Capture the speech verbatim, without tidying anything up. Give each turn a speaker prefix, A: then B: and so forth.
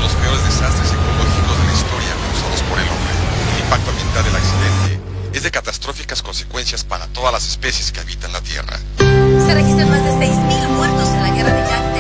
A: los peores desastres ecológicos de la historia causados por el hombre. El impacto ambiental del accidente es de catastróficas consecuencias para todas las especies que habitan la Tierra.
B: Se registran más de seis mil muertos en la guerra de Irak.